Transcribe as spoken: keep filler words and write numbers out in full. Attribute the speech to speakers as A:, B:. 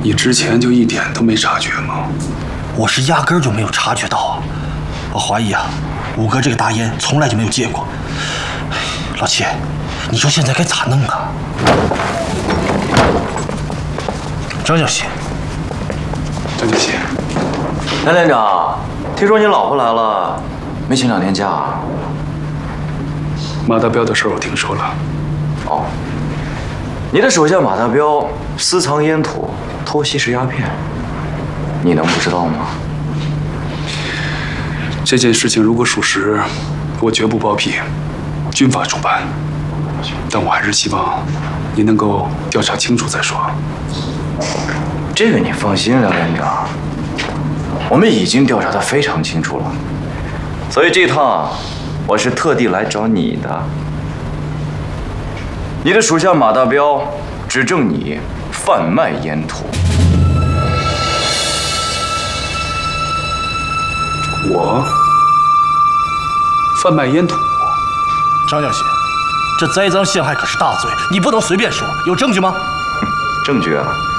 A: 你之前就一点都没察觉吗？
B: 我是压根儿就没有察觉到啊！我怀疑啊，五哥这个大烟从来就没有戒过。老七，你说现在该咋弄啊？张小喜，
A: 张小喜，
C: 梁连长，听说你老婆来了，没请两天假啊？
A: 马大彪的事儿我听说了。
C: 哦，你的手下马大彪私藏烟土，偷吸食鸦片，你能不知道吗？
A: 这件事情如果属实，我绝不包庇，军法处办。但我还是希望你能够调查清楚再说。
C: 这个你放心，梁连长，我们已经调查得非常清楚了，所以这趟我是特地来找你的。你的属下马大彪指证你贩卖烟土。
A: 我贩卖烟土？
B: 张小喜，这栽赃陷害可是大罪，你不能随便说。有证据吗？
C: 证据啊！